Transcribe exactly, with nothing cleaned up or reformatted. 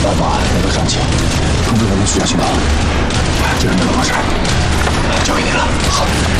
办法让他上去，通知他们取消信号。这是那么回事，交给你了。好。